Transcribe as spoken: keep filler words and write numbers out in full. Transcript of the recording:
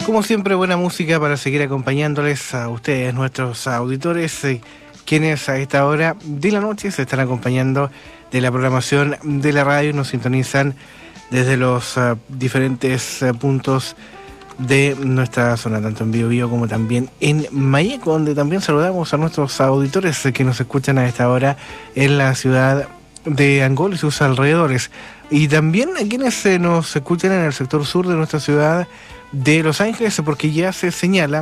Como siempre, buena música para seguir acompañándoles a ustedes, nuestros auditores, eh, quienes a esta hora de la noche se están acompañando de la programación de la radio y nos sintonizan desde los uh, diferentes uh, puntos de nuestra zona, tanto en Biobío como también en Mayeco, donde también saludamos a nuestros auditores que nos escuchan a esta hora en la ciudad de Angol y sus alrededores, y también a quienes eh, nos escuchan en el sector sur de nuestra ciudad de Los Ángeles, porque ya se señala